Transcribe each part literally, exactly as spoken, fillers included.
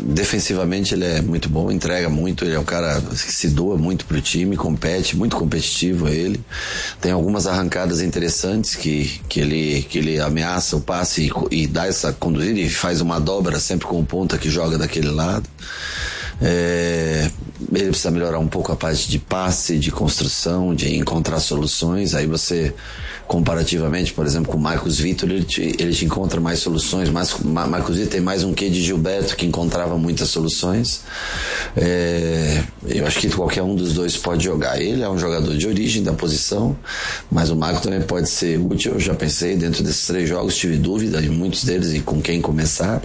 defensivamente ele é muito bom, entrega muito, ele é um cara que se doa muito pro time, compete, muito competitivo ele. Tem algumas arrancadas interessantes que, que, ele, que ele ameaça o passe e, e dá essa conduzida e faz uma dobra sempre com o ponta que joga daquele lado. É, ele precisa melhorar um pouco a parte de passe, de construção, de encontrar soluções. Aí você, comparativamente, por exemplo, com o Marcos Vitor, ele te, ele te encontra mais soluções. Mas Marcos Vitor tem mais um quê de Gilberto, que encontrava muitas soluções. É, eu acho que qualquer um dos dois pode jogar. Ele é um jogador de origem da posição, mas o Marcos também pode ser útil. Eu já pensei, dentro desses três jogos, tive dúvida em muitos deles e com quem começar.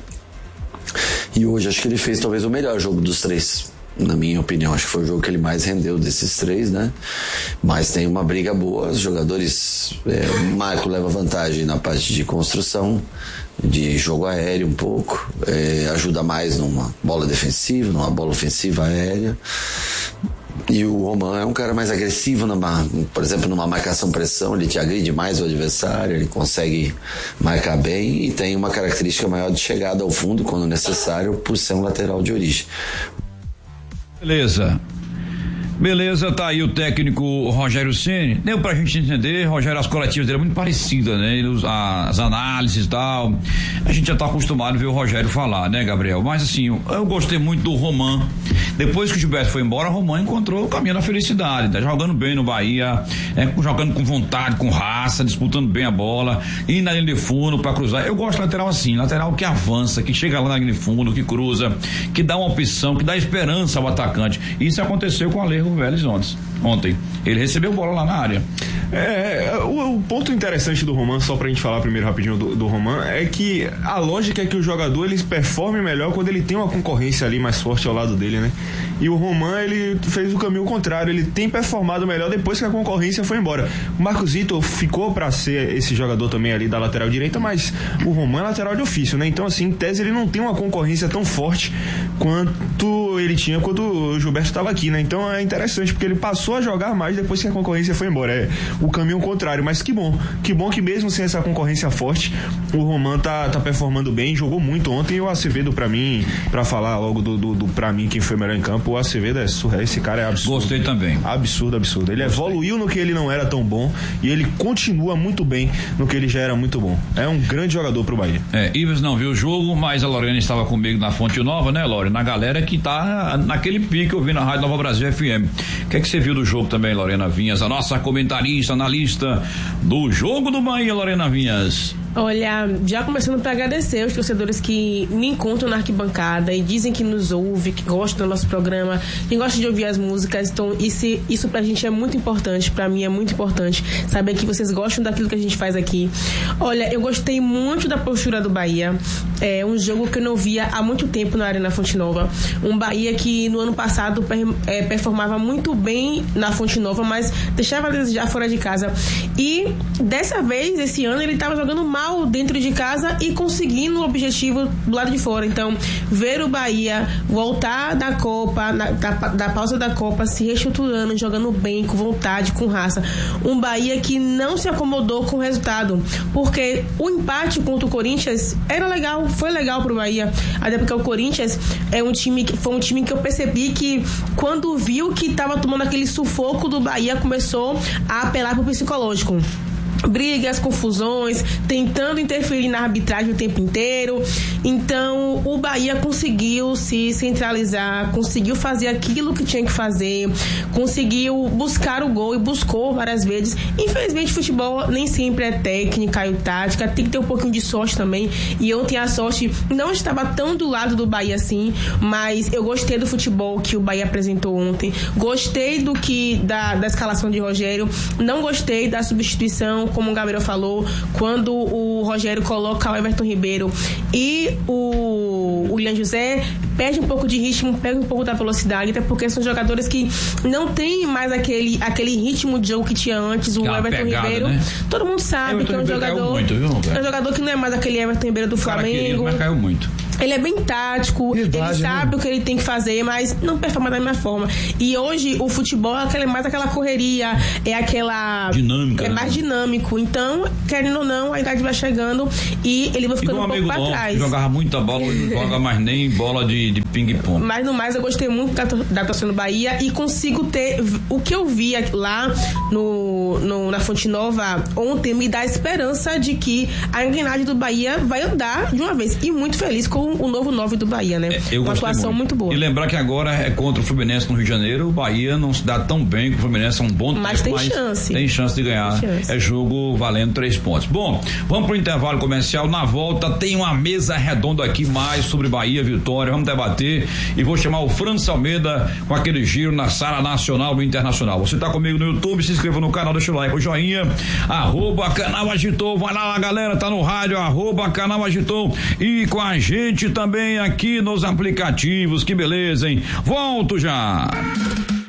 E hoje acho que ele fez talvez o melhor jogo dos três, na minha opinião. Acho que foi o jogo que ele mais rendeu desses três, né? Mas tem uma briga boa, os jogadores, é, o Marco leva vantagem na parte de construção, de jogo aéreo um pouco, é, ajuda mais numa bola defensiva, numa bola ofensiva aérea. E o Roman é um cara mais agressivo, numa, por exemplo, numa marcação-pressão, ele te agride mais o adversário, ele consegue marcar bem e tem uma característica maior de chegada ao fundo quando necessário, por ser um lateral de origem. Beleza. Beleza, tá aí o técnico Rogério Ceni. Deu pra gente entender, Rogério, as coletivas dele é muito parecida, né? As análises e tal. A gente já tá acostumado a ver o Rogério falar, né, Gabriel? Mas assim, eu, eu gostei muito do Roman. Depois que o Gilberto foi embora, o Roman encontrou o caminho da felicidade. Tá jogando bem no Bahia, é, jogando com vontade, com raça, disputando bem a bola, indo na linha de fundo pra cruzar. Eu gosto de lateral assim, lateral que avança, que chega lá na linha de fundo, que cruza, que dá uma opção, que dá esperança ao atacante. Isso aconteceu com o Alejo Vélez ontem. ontem. Ele recebeu bola lá na área. É, o, o ponto interessante do Roman, só pra gente falar primeiro rapidinho do, do Roman, é que a lógica é que o jogador ele performe melhor quando ele tem uma concorrência ali mais forte ao lado dele, né? E o Roman, ele fez o caminho contrário, ele tem performado melhor depois que a concorrência foi embora. O Marcos Vitor ficou pra ser esse jogador também ali da lateral direita, mas o Roman é lateral de ofício, né? Então, assim, em tese ele não tem uma concorrência tão forte quanto ele tinha quando o Gilberto estava aqui, né? Então é interessante, porque ele passou a jogar mais depois que a concorrência foi embora. É o caminho contrário, mas que bom. Que bom que mesmo sem essa concorrência forte, o Roman tá, tá performando bem, jogou muito ontem. E o Acevedo, pra mim, pra falar logo do, do, do pra mim, quem foi melhor em campo, o Acevedo é surreal. Esse cara é absurdo. Gostei também. Absurdo, absurdo. Ele Gostei. evoluiu no que ele não era tão bom e ele continua muito bem no que ele já era muito bom. É um grande jogador pro Bahia. É, Ives não viu o jogo, mas a Lorena estava comigo na Fonte Nova, né, Lorena? Na galera que tá naquele pique ouvindo a Rádio Nova Brasil F M. O que é que você viu do jogo também, Lorena Vinhas? A nossa comentarista, analista do jogo do Bahia, Lorena Vinhas. Olha, já começando para agradecer os torcedores que me encontram na arquibancada e dizem que nos ouve, que gostam do nosso programa, que gostam de ouvir as músicas. Então isso, isso pra gente é muito importante, pra mim é muito importante saber que vocês gostam daquilo que a gente faz aqui. Olha, eu gostei muito da postura do Bahia, é um jogo que eu não via há muito tempo na Arena Fonte Nova, um Bahia que no ano passado per, é, performava muito bem na Fonte Nova, mas deixava a desejar fora de casa, e dessa vez, esse ano, ele estava jogando mal dentro de casa e conseguindo o objetivo do lado de fora. Então, ver o Bahia voltar da Copa, na, da, da pausa da Copa, se reestruturando, jogando bem, com vontade, com raça. Um Bahia que não se acomodou com o resultado, porque o empate contra o Corinthians era legal, foi legal pro Bahia, até porque o Corinthians é um time que, foi um time que eu percebi que quando viu que estava tomando aquele sufoco do Bahia, começou a apelar pro psicológico. Brigas, confusões, tentando interferir na arbitragem o tempo inteiro. Então o Bahia conseguiu se centralizar, conseguiu fazer aquilo que tinha que fazer, conseguiu buscar o gol e buscou várias vezes. Infelizmente futebol nem sempre é técnica e tática, tem que ter um pouquinho de sorte também, e ontem a sorte não estava tão do lado do Bahia assim, mas eu gostei do futebol que o Bahia apresentou ontem, gostei do que da, da escalação de Rogério, não gostei da substituição, como o Gabriel falou, quando o Rogério coloca o Everton Ribeiro e o William José, perde um pouco de ritmo, perde um pouco da velocidade, até porque são jogadores que não tem mais aquele, aquele ritmo de jogo que tinha antes. O Aquela Everton pegada, Ribeiro, né? Todo mundo sabe Everton que é um Ribeiro jogador muito, viu, é um jogador que não é mais aquele Everton Ribeiro do Flamengo. Querido, mas caiu muito. Ele é bem tático, Verdade, ele sabe né? o que ele tem que fazer, mas não performa da mesma forma. E hoje o futebol é aquela, mais aquela correria, é aquela... Dinâmica. É né? mais dinâmico. Então, querendo ou não, a idade vai chegando e ele vai ficando um pouco pra trás. Jogava muita bola, hoje não joga mais nem bola de, de ping-pong. Mas no mais, eu gostei muito da, da atuação do Bahia e consigo ter... O que eu vi lá no, no, na Fonte Nova ontem me dá esperança de que a engrenagem do Bahia vai andar de uma vez. E muito feliz com o novo nove do Bahia, né? É, uma atuação muito. muito boa. E lembrar que agora é contra o Fluminense no Rio de Janeiro, o Bahia não se dá tão bem que o Fluminense é um bom mas tempo, tem mas chance. Tem chance de ganhar. Chance. É jogo valendo três pontos. Bom, vamos pro intervalo comercial. Na volta tem uma mesa redonda aqui mais sobre Bahia, Vitória. Vamos debater e vou chamar o França Almeida com aquele giro na sala nacional e internacional. Você tá comigo no YouTube, se inscreva no canal, deixa o like, o joinha, arroba canal Agitou, vai lá, galera, tá no rádio, arroba canal Agitou e com a gente também aqui nos aplicativos, que beleza, hein? Volto já!